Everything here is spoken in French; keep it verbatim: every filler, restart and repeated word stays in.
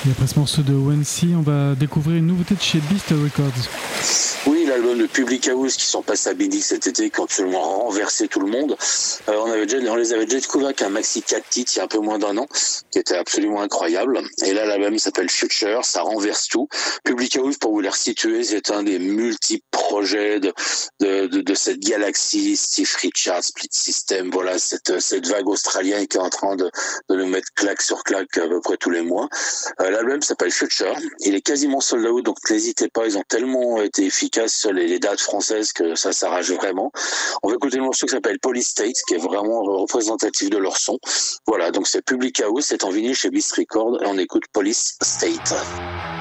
Et après ce morceau de Wancy, on va découvrir une nouveauté de chez Beast Records. Oui, l'album de Public House qui sont passés à Binic cet été, qui ont absolument renversé tout le monde. Euh, on, avait déjà, on les avait déjà découverts avec un maxi quatre titres il y a un peu moins d'un an, qui était absolument incroyable. Et là, l'album s'appelle Future, ça renverse tout. Public House, pour vous les resituer, c'est un des multiples projets de, de, de, de cette galaxie, Steve Richards, Split System, voilà, cette, cette vague australienne qui est en train de, de nous mettre claque sur claque à peu près tous les mois. Euh, l'album s'appelle Future, il est quasiment sold out, donc n'hésitez pas, ils ont tellement été efficaces les, les dates françaises que ça s'arrache vraiment. On va écouter le morceau qui s'appelle Police State, qui est vraiment représentatif de leur son. Voilà, donc c'est Public House, c'est en vinyle chez Beast Records, et on écoute Police State.